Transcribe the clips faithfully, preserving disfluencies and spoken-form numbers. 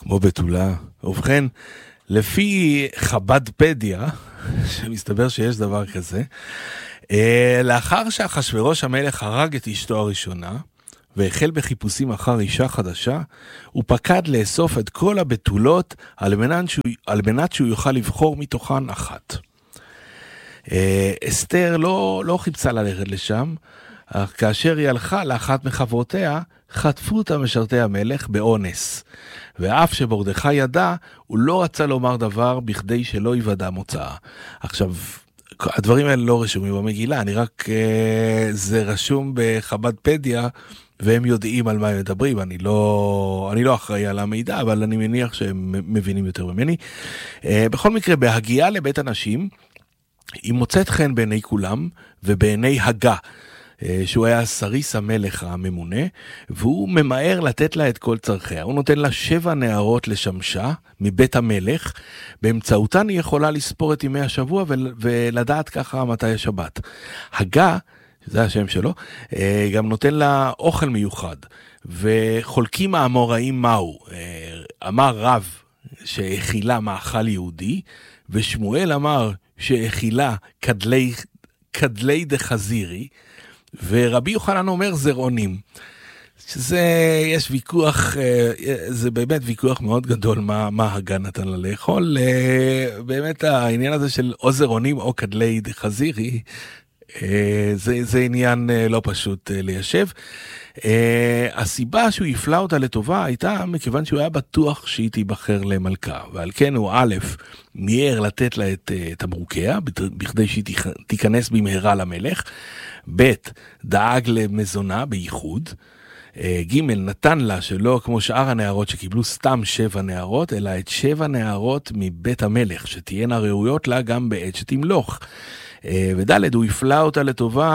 כמו בתולה. ובכן, לפי חב"דפדיה, שמסתבר שיש דבר כזה, לאחר שאחשוורוש המלך הרג את אשתו הראשונה, והחל בחיפושים אחר אישה חדשה, הוא פקד לאסוף את כל הבתולות על מנת שהוא, על מנת שהוא יוכל לבחור מתוכן אחת. אסתר לא, לא חיפשה ללכת לשם, אך כאשר היא הלכה לאחת מחברותיה, חטפו אותה משרתי המלך באונס. ואף שמרדכי ידע, הוא לא רצה לומר דבר בכדי שלא יוודע מוצאה. עכשיו, הדברים האלה לא רשומים במגילה, אני רק, זה רשום בחב"דפדיה, והם יודעים על מה הם מדברים. אני לא, אני לא אחראי על המידע, אבל אני מניח שהם מבינים יותר ממני. בכל מקרה, בהגיעה לבית הנשים, היא מוצאת חן בעיני כולם, ובעיני הגה, שהוא היה סריס המלך הממונה, והוא ממהר לתת לה את כל צרכיה. הוא נותן לה שבע נערות לשמשה מבית המלך, באמצעותן היא יכולה לספור את ימי השבוע ולדעת ככה מתי השבת. הגה, זה השם שלו, גם נותן לה אוכל מיוחד, וחולקים האמוראים מהו. אמר רב שהאכילה מאכל יהודי, ושמואל אמר שהאכילה כדלי, כדלי דחזירי, ורבי יוחנן אומר זרעונים. שזה, יש ויכוח, זה באמת ויכוח מאוד גדול מה, מה הגה נתן לה לאכול. באמת העניין הזה של או זרעונים או כדלי דחזירי, זה, זה עניין לא פשוט ליישב. הסיבה שהוא יפלה אותה לטובה הייתה מכיוון שהוא היה בטוח שהיא תיבחר למלכה, ועל כן הוא א' מיהר לתת לה את תמרוקיה, בכדי שהיא תיכנס במהרה למלך, ב' דאג למזונה בייחוד, ג' נתן לה שלא כמו שאר הנערות שקיבלו סתם שבע נערות, אלא את שבע נערות מבית המלך, שתהיינה ראויות לה גם בעת שתמלוך. וד' הוא יפלה אותה לטובה,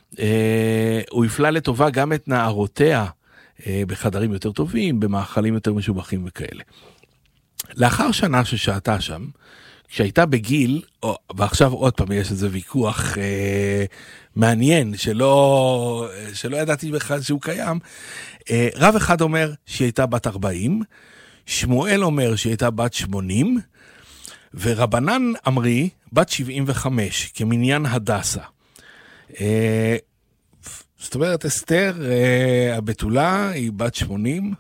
הוא יפלה לטובה גם את נערותיה בחדרים יותר טובים, במאכלים יותר משובחים וכאלה. לאחר שנה ששעתה שם, כשהייתה בגיל, ועכשיו עוד פעם יש איזה ויכוח אה, מעניין, שלא, שלא ידעתי בכלל שהוא קיים, אה, רב אחד אומר שהיא הייתה בת ארבעים, שמואל אומר שהיא הייתה בת שמונים, ורבנן אמרי בת שבעים וחמש, כמניין הדסה. אה, זאת אומרת, אסתר, אה, הבתולה, היא בת שמונים,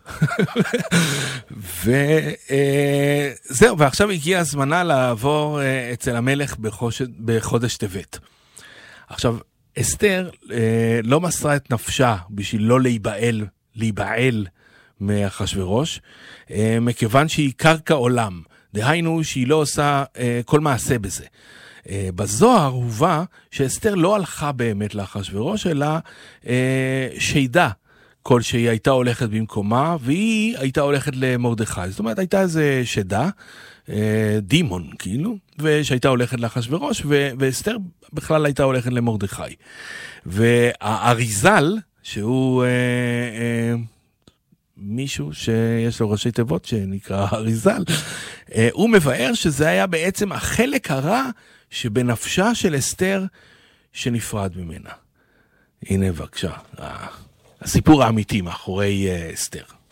וזהו, ועכשיו הגיעה הזמנה לעבור אה, אצל המלך בחוש, בחודש טבת. עכשיו, אסתר אה, לא מסרה את נפשה בשביל לא להיבעל, להיבעל מאחשוורוש, אה, מכיוון שהיא קרקע עולם, דהיינו שהיא לא עושה אה, כל מעשה בזה. בזוהר הובא שאסתר לא הלכה באמת לאחשוורוש, אלא אה, שידה כל שהיא הייתה הולכת במקומה, והיא הייתה הולכת למרדכי. זאת אומרת, הייתה איזה שדה, אה, דימון כאילו, ושהייתה הולכת לאחשוורוש, ו- ואסתר בכלל הייתה הולכת למרדכי. והאריזל, שהוא... אה, אה, מישהו שיש לו ראשי תיבות שנקרא אריזל, הוא מבאר שזה היה בעצם החלק הרע שבנפשה של אסתר שנפרד ממנה. הנה בבקשה, הסיפור האמיתי מאחורי אסתר.